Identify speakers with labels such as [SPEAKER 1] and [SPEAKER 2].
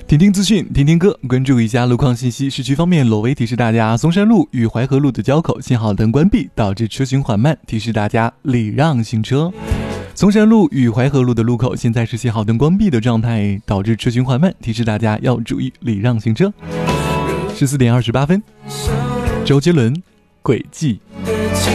[SPEAKER 1] 听听资讯，听听歌，关注一下路况信息。市区方面，罗威提示大家，松山路与淮河路的交口信号灯关闭，导致车行缓慢，提示大家礼让行车。松山路与淮河路的路口现在是信号灯关闭的状态，导致车行缓慢，提示大家要注意礼让行车。14点28分，周杰伦，轨迹。